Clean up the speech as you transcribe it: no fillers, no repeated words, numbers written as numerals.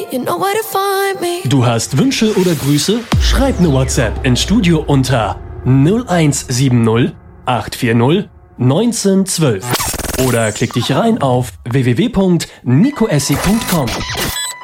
you know where to find me. Du hast Wünsche oder Grüße? Schreib eine WhatsApp ins Studio unter 0170 840 1912 oder klick dich rein auf www.nicoessi.com.